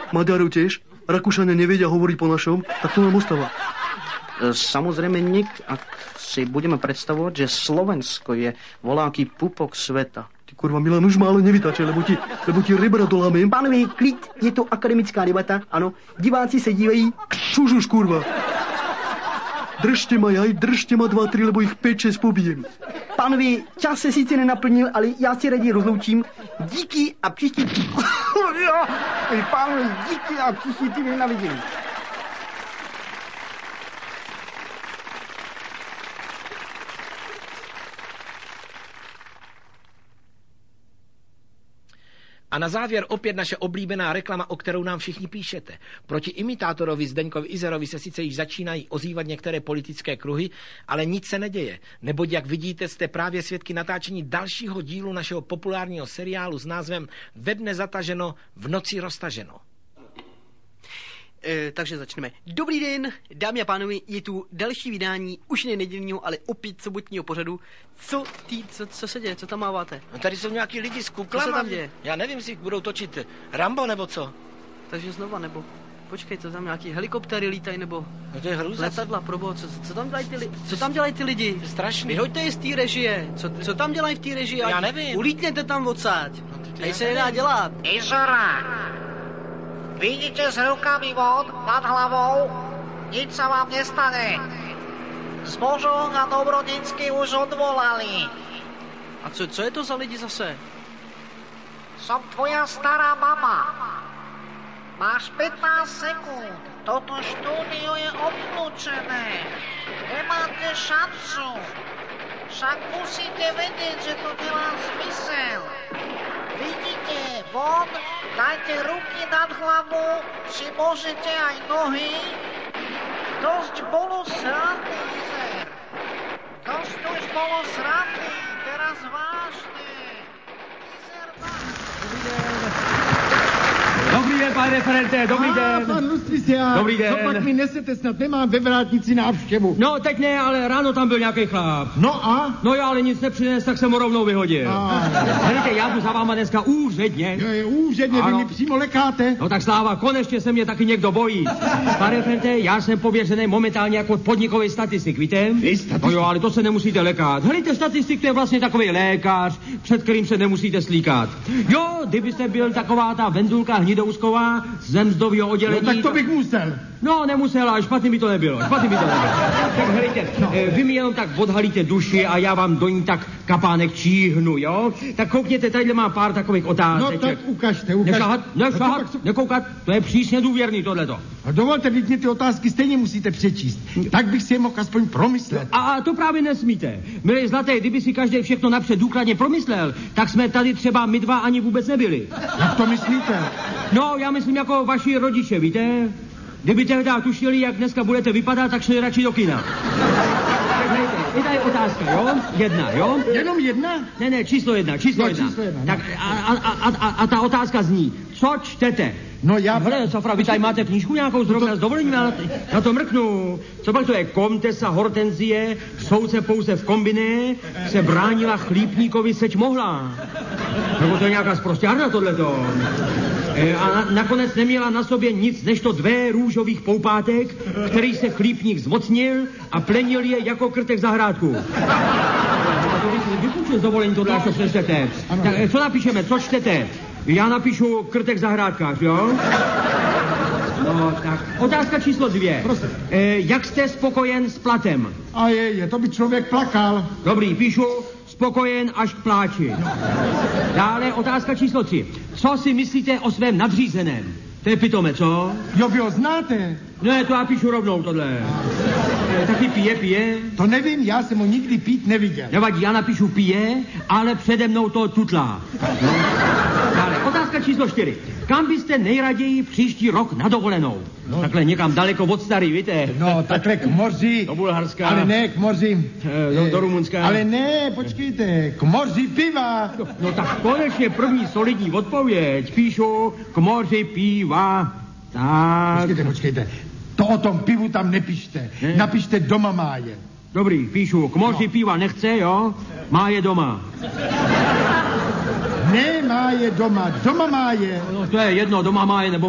Maďarov tiež? Rakúšania nevedia hovoriť po našom? Tak to nám ostáva. Samozrejme, Nik, ak si budeme predstavovať, že Slovensko je voláký pupok sveta. Ty kurva, Milan, už ma ale nevytačaj, lebo ti rebra dolámem. Pánové, klid, je to akademická debata, ano. Diváci se dívají. Čuž už, kurva. Držte ma 2-3, lebo ich 5-6 pobijem. Pánové, čas se sice nenaplnil, ale já si raději rozloučím. Díky a příští... Pánové, díky a příští týden na vidění. A na závěr opět naše oblíbená reklama, o kterou nám všichni píšete. Proti imitátorovi Zdeňkovi Izerovi se sice již začínají ozývat některé politické kruhy, ale nic se neděje. Neboť, jak vidíte, jste právě svědky natáčení dalšího dílu našeho populárního seriálu s názvem Ve dne zataženo, v noci roztaženo. Takže začneme. Dobrý den, dámy a pánové, je tu další vydání, už ne nedělního, ale opět sobotního pořadu. Co se děje, co tam máváte? No tady jsou nějaký lidi s kuklama. Co se tam děje? Já nevím, jestli budou točit Rambo nebo co. Takže znova, nebo... Počkej, co tam nějaký helikoptéry lítají, nebo... No to je hrůza. Letadla, proboha, co tam dělají ty lidi? Strašný. Vyhoďte je z té režie. Co tam dělají v té režii? Já nevím. Ulítněte tam odsáď. No, Tady se nedá dělat. Izora! Vidíte s rukami von, nad hlavou? Nic sa vám nestane. Zbožok a Dobrodinsky už odvolali. A co je to za lidi zase? Som tvoja stará mama. Máš 15 sekúnd. Toto štúdio je obklúčené. Nemáte šancu. Však musíte vedieť, že to nemá zmysel. Vidíte, von, dajte ruky nad hlavu, či môžete aj nohy. Dosť bolo srandy, Izer. Dosť už bolo srandy, teraz vážne. Izer, Dobrý den, pane referente, dobrý den. Pan Lustrisia, Dobrý den. co pak mi nesete, snad nemám ve vrátnici návštěvu. No, teď ne, ale ráno tam byl nějaký chlap. No a? No já ale nic nepřines, tak jsem ho rovnou vyhodil. Hledajte, já jdu za váma dneska úředně. Je úředně, vy mi přímo lekáte. No tak sláva, konečně se mě taky někdo bojí. Pane referente, já jsem pověřený momentálně jako podnikový statistik, víte? Vy statistik? No jo, ale to se nemusíte lekat. Hledajte, statistik to je vlastně takový lékař, před kterým se nemusíte slíkat. Jo, kdybyste byl taková ta Vendulka Hnidousková z mzdového oddělení. No tak to bych musel. No, nemusel, ale špatný by to nebylo. Tak helejte, vy mi jenom tak odhalíte duši a já vám do ní tak kapánek číhnu, jo? Tak koukněte, tadyhle má pár takových otázek. No tak ukažte. Nešahat, nekoukat, to je přísně důvěrný tohleto. A dovolte, vy mě ty otázky stejně musíte přečíst. Tak bych si je mohl aspoň promyslet. A to právě nesmíte. Milý zlatý, kdyby si každý všechno napřed důkladně promyslel, tak jsme tady třeba my dva ani vůbec nebyli. Jak to myslíte? No, já myslím jako vaši rodiče, víte? Kdyby tehdy tušili, jak dneska budete vypadat, tak šli radši do kina. Je tady otázka, jo? Jedna, jo? Jenom jedna? Ne, číslo jedna. Číslo jedna. Tak a ta otázka zní, co čtete? No já... Hele, Safra, vy tady máte knížku nějakou zrovna s dovolením, na to mrknu. Co pak to je? Komtesa Hortenzie, soudce pouze v kombiné, se bránila chlípníkovi, seč mohla. Nebo to je nějaká sprosťárna tohleto. A nakonec neměla na sobě nic než to 2 růžových poupátek, který se chlípník zmocnil a plenil je jako krtek zahrádku. A to vypůjčil z dovolení tohle, až to přečtete. Tak co napíšeme, co čtete? Já napíšu krtek zahrádkář, jo? No, tak. Otázka číslo 2. Jak jste spokojen s platem? A to by člověk plakal. Dobrý, píšu spokojen až k pláči. Dále otázka číslo 3. Co si myslíte o svém nadřízeném? To je pitome, co? Jo, vy ho znáte. Ne, to já píšu rovnou tohle. Taky pije. To nevím, já jsem ho nikdy pít neviděl. Nevadí, já napíšu pije, ale přede mnou to tutlá. No. Dále, otázka číslo 4. Kam byste nejraději příští rok na dovolenou? No. Takhle někam daleko od Starý, víte? No, takhle k moři. Do Bulharska. Ale ne, k moři. Do Rumunska. Ale ne, počkejte, k moři piva. No tak konečně první solidní odpověď. Píšu k moři piva. Tak. Počkejte. To o tom pivu tam nepište. Ne? Napište doma máje. Dobrý, píšu. K moři piva nechce, jo? Má je doma. Ne, má je doma. Doma má je. No, to je jedno, doma má je nebo